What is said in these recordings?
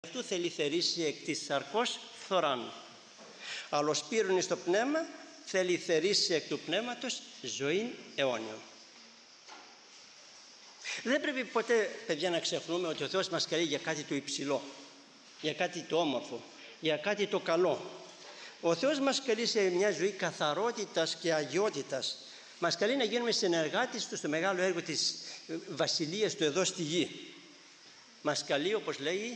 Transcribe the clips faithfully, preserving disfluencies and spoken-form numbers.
αυτού θέλει θερήσει εκ της σαρκός φθοράν. Αλλά σπήρων εις το πνεύμα θέλει θερήσει εκ του πνεύματος ζωήν αιώνιον. Δεν πρέπει ποτέ, παιδιά, να ξεχνούμε ότι ο Θεός μας καλεί για κάτι το υψηλό, για κάτι το όμορφο, για κάτι το καλό. Ο Θεός μας καλεί σε μια ζωή καθαρότητας και αγιότητας. Μας καλεί να γίνουμε συνεργάτες του στο μεγάλο έργο της βασιλείας του εδώ στη γη. Μας καλεί, όπως λέει,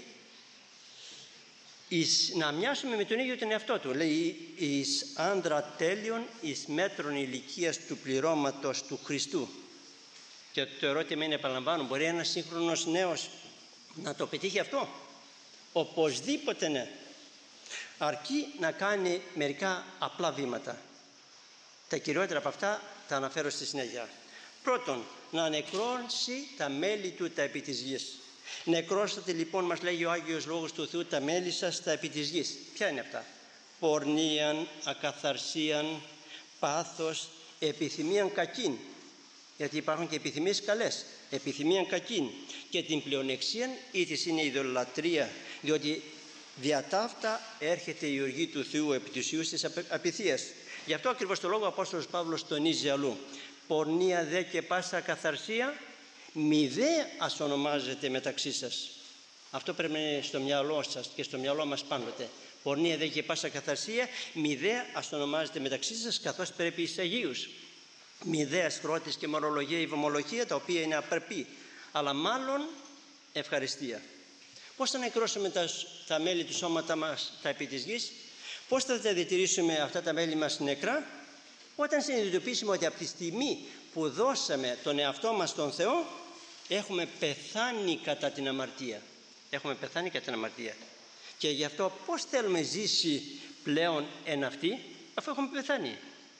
εις, να μοιάσουμε με τον ίδιο τον εαυτό του. Λέει εις άντρα τέλειον, εις μέτρων ηλικίας του πληρώματος του Χριστού. Και το ερώτημα είναι, επαναλαμβάνω, μπορεί ένας σύγχρονος νέος να το πετύχει αυτό? Οπωσδήποτε ναι. Αρκεί να κάνει μερικά απλά βήματα. Τα κυριότερα από αυτά τα αναφέρω στη συνέχεια. Πρώτον, να νεκρώσει τα μέλη του τα επί της γης. Νεκρώσατε λοιπόν, μας λέγει ο Άγιος Λόγος του Θεού, τα μέλη σας τα επί της γης. Ποια είναι αυτά? Πορνίαν, ακαθαρσίαν, πάθος, επιθυμίαν κακήν. Γιατί υπάρχουν και επιθυμίες καλές. Επιθυμίαν κακήν. Και την πλεονεξίαν ή της είναι η ειδωλατρία. Διότι δια ταύτα έρχεται η οργή του Θεού επί της ιούς της απειθίας. Γι' αυτό ακριβώς το λόγο ο Απόστολος Παύλος τονίζει αλλού. Πορνεία δε και πάσα ακαθαρσία μη δε ας ονομάζετε μεταξύ σας. Αυτό πρέπει να είναι στο μυαλό σας και στο μυαλό μας πάντοτε. Πορνεία δε και πάσα ακαθαρσία μη δε ας ονομάζετε μεταξύ σας, καθώς πρέπει εις Αγίους. Μη δε ασχρότης και μορολογία ή βομολογία, τα οποία είναι απρεπή, αλλά μάλλον ευχαριστία. Πώς θα νεκρώσουμε τα, τα μέλη του σώματά μας τα επί της γης? Πώς θα τα διατηρήσουμε αυτά τα μέλη μας νεκρά? Όταν συνειδητοποιήσουμε ότι από τη στιγμή που δώσαμε τον εαυτό μας στον Θεό, έχουμε πεθάνει κατά την αμαρτία. Έχουμε πεθάνει κατά την αμαρτία. Και γι' αυτό πώς θέλουμε ζήσει πλέον εν αυτή, αφού έχουμε πεθάνει?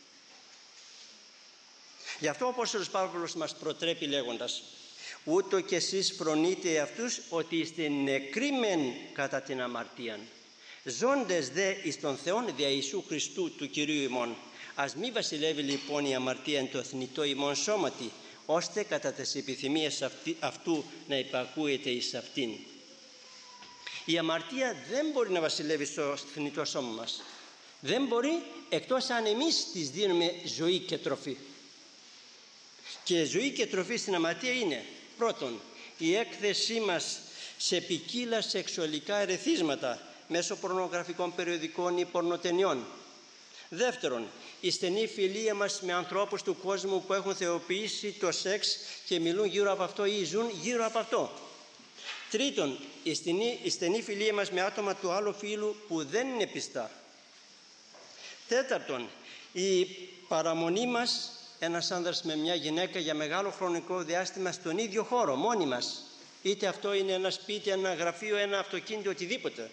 Γι' αυτό ο Απόστολος Παύλος μας προτρέπει λέγοντας, ούτω και εσείς φρονείτε εαυτούς ότι είστε νεκροί μεν κατά την αμαρτίαν, ζώντες δε εις τον Θεόν δια Ιησού Χριστού του Κυρίου ημών. Ας μη βασιλεύει λοιπόν η αμαρτία εν το θνητό ημών σώματι, ώστε κατά τις επιθυμίες αυτού να υπακούεται εις αυτήν. Η αμαρτία δεν μπορεί να βασιλεύει στο θνητό σώμα μας. Δεν μπορεί, εκτός αν εμείς της δίνουμε ζωή και τροφή. Και ζωή και τροφή στην αμαρτία είναι, πρώτον, η έκθεσή μας σε ποικίλα σεξουαλικά ερεθίσματα μέσω πορνογραφικών περιοδικών ή πορνοτενιών. Δεύτερον, η στενή φιλία μας με ανθρώπους του κόσμου που έχουν θεοποιήσει το σεξ και μιλούν γύρω από αυτό ή ζουν γύρω από αυτό. Τρίτον, η στενή, η στενή φιλία μας με άτομα του άλλου φύλου που δεν είναι πιστά. Τέταρτον, η παραμονή μας, ένας άνδρας με μια γυναίκα για μεγάλο χρονικό διάστημα στον ίδιο χώρο, μόνοι μας. Είτε αυτό είναι ένα σπίτι, ένα γραφείο, ένα αυτοκίνητο, οτιδήποτε.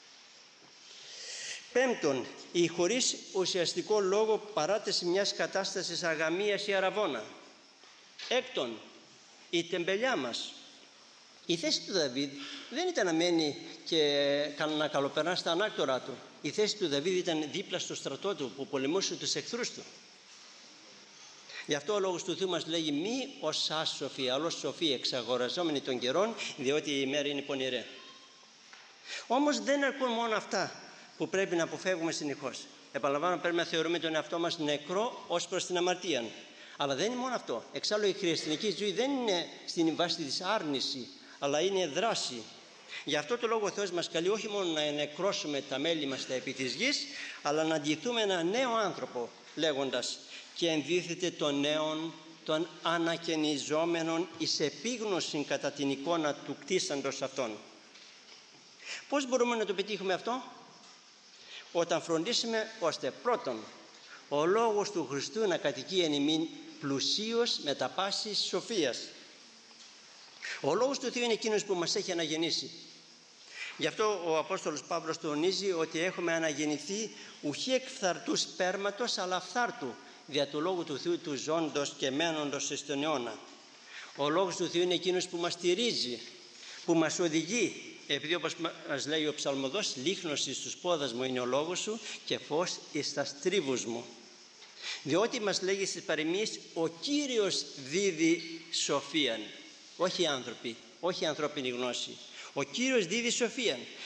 Πέμπτον, η χωρίς ουσιαστικό λόγο παράταση μιας κατάστασης αγαμίας ή αραβώνα. Έκτον, η τεμπελιά μας. Η θέση του Δαβίδ δεν ήταν να μένει και να καλοπερνά στα ανάκτορά του. Η θέση του Δαβίδ ήταν δίπλα στο στρατό του που πολεμούσε τους εχθρούς του. Γι' αυτό ο Λόγος του Θεού μας λέγει μη ως άσοφοι, αλλά ως σοφοί, εξαγοραζόμενοι των καιρών, διότι η ημέρα είναι πονηρή. Όμως δεν αρκούν μόνο αυτά που πρέπει να αποφεύγουμε συνεχώς. Επαναλαμβάνω, πρέπει να θεωρούμε τον εαυτό μας νεκρό ως προς την αμαρτία. Αλλά δεν είναι μόνο αυτό. Εξάλλου η χριστιανική ζωή δεν είναι στην βάση της άρνηση, αλλά είναι δράση. Γι' αυτό το λόγο ο Θεός μας καλεί όχι μόνο να νεκρώσουμε τα μέλη μας στα επί της γης, αλλά να ντυθούμε ένα νέο άνθρωπο, λέγοντας και ενδύθετε των νέων, των ανακαινιζόμενων εις επίγνωση κατά την εικόνα του κτίσαντος αυτών. Πώς μπορούμε να το πετύχουμε αυτό? Όταν φροντίσουμε ώστε πρώτον ο Λόγος του Χριστού να κατοικεί εν ημίν πλουσίως με τα πάσης σοφίας. Ο Λόγος του Θεού είναι εκείνος που μας έχει αναγεννήσει. Γι' αυτό ο Απόστολος Παύλος τονίζει ότι έχουμε αναγεννηθεί ουχή εκ φθαρτού σπέρματος, αλλά φθάρτου δια του Λόγου του Θεού του ζώντος και μένοντος εις τον αιώνα. Ο Λόγος του Θεού είναι εκείνος που μας στηρίζει, που μας οδηγεί, επειδή όπως μας λέει ο ψαλμοδός, λίχνος εις τους πόδας μου είναι ο λόγος σου και φως εις τα στρίβους μου. Διότι μας λέγει στις παροιμίες, ο Κύριος δίδει σοφίαν, όχι οι άνθρωποι, όχι η ανθρώπινη γνώση. Ο Κύριος δίδει σοφία.